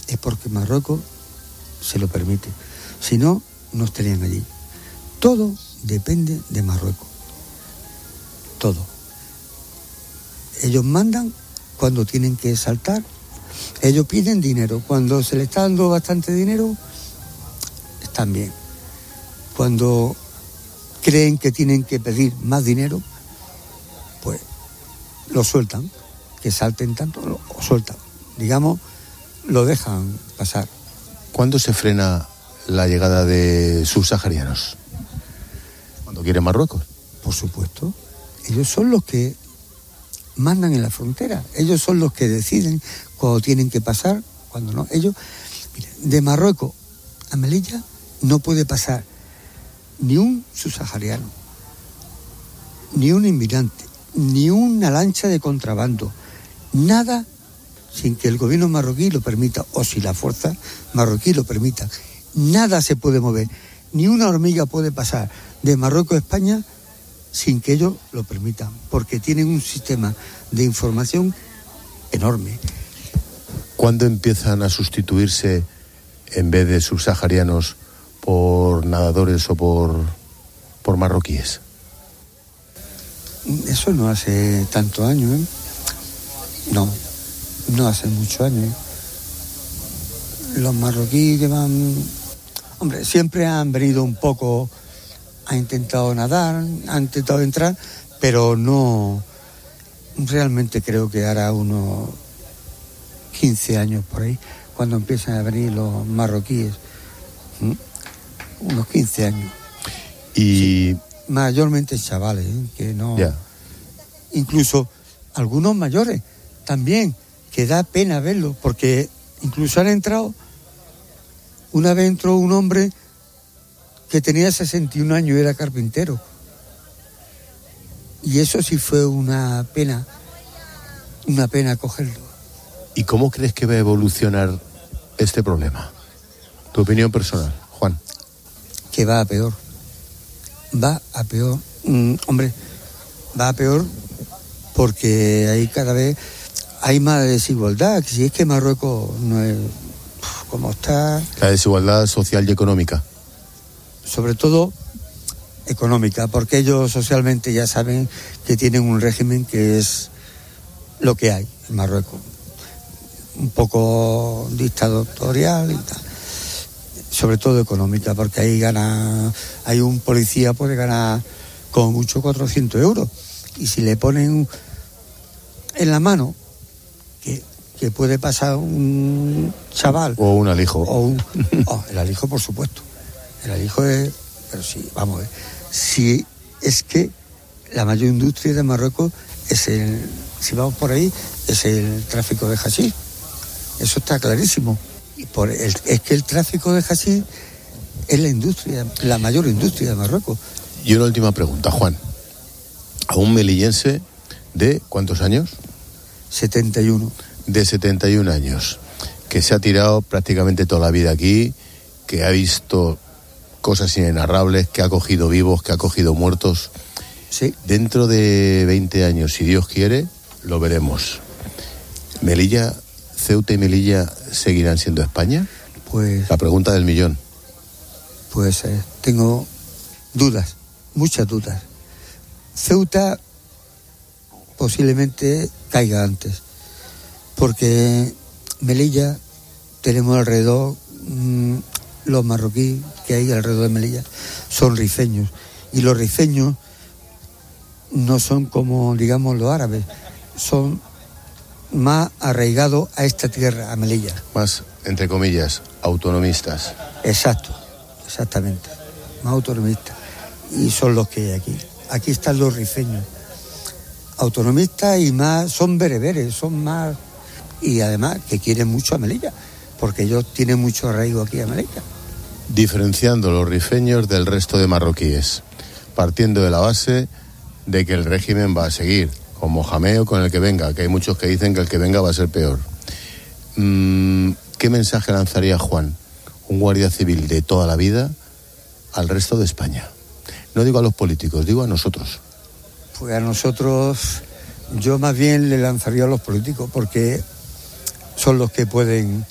es porque Marruecos se lo permite. Si no, no estarían allí. Todo depende de Marruecos. Todo. Ellos mandan cuando tienen que saltar. Ellos piden dinero. Cuando se les está dando bastante dinero, están bien. Cuando creen que tienen que pedir más dinero, pues lo sueltan. Que salten tanto, lo sueltan. Digamos, lo dejan pasar. ¿Cuándo se frena la llegada de subsaharianos? ¿Cuando quiere Marruecos? Por supuesto. Ellos son los que mandan en la frontera. Ellos son los que deciden cuando tienen que pasar, cuando no. Ellos, mira, de Marruecos a Melilla no puede pasar ni un subsahariano, ni un inmigrante, ni una lancha de contrabando, nada sin que el gobierno marroquí lo permita, o si la fuerza marroquí lo permita. Nada se puede mover, ni una hormiga puede pasar de Marruecos a España sin que ellos lo permitan, porque tienen un sistema de información enorme. ¿Cuándo empiezan a sustituirse, en vez de subsaharianos, por nadadores o por marroquíes? Eso no hace tantos años, ¿eh? No hace muchos años. Los marroquíes que van... Hombre, siempre han venido un poco, han intentado nadar, han intentado entrar, pero no... Realmente creo que hará unos 15 años por ahí, cuando empiezan a venir los marroquíes. Unos 15 años. Y... Sí, mayormente chavales, que no... Ya. Incluso algunos mayores también, que da pena verlos, porque incluso han entrado... Una vez entró un hombre que tenía 61 años y era carpintero. Y eso sí fue una pena cogerlo. ¿Y cómo crees que va a evolucionar este problema? Tu opinión personal, Juan. Que va a peor. Va a peor. Hombre, va a peor porque ahí cada vez hay más desigualdad. Si es que Marruecos no es como está... La desigualdad social y económica. Sobre todo económica, porque ellos socialmente ya saben que tienen un régimen que es lo que hay en Marruecos. Un poco dictatorial y tal. Sobre todo económica, porque ahí hay un policía puede ganar como mucho 400 euros. Y si le ponen en la mano que puede pasar un chaval... O un alijo. El alijo, por supuesto. El alijo es... Pero sí, vamos a ver. Si es que la mayor industria de Marruecos es si vamos por ahí, es el tráfico de hachís. Eso está clarísimo. Y es que el tráfico de hachís es la mayor industria de Marruecos. Y una última pregunta, Juan. A un melillense de ¿cuántos años? 71. De 71 años, que se ha tirado prácticamente toda la vida aquí, que ha visto cosas inenarrables, que ha cogido vivos, que ha cogido muertos. Sí. Dentro de 20 años, si Dios quiere, lo veremos. ¿Melilla, Ceuta y Melilla seguirán siendo España? Pues... La pregunta del millón. Pues tengo dudas, muchas dudas. Ceuta posiblemente caiga antes, porque Melilla tenemos alrededor, los marroquíes que hay alrededor de Melilla son rifeños, y los rifeños no son como, digamos, los árabes, son más arraigados a esta tierra, a Melilla. Más, entre comillas, autonomistas. Exactamente, más autonomistas, y son los que hay aquí. Aquí están los rifeños, autonomistas y más, son bereberes, son más... Y además que quieren mucho a Melilla, porque ellos tienen mucho arraigo aquí a Melilla. Diferenciando los rifeños del resto de marroquíes, partiendo de la base de que el régimen va a seguir, con Mohamed o con el que venga, que hay muchos que dicen que el que venga va a ser peor. ¿Qué mensaje lanzaría Juan, un guardia civil de toda la vida, al resto de España? No digo a los políticos, digo a nosotros. Pues a nosotros, yo más bien le lanzaría a los políticos, porque son los que pueden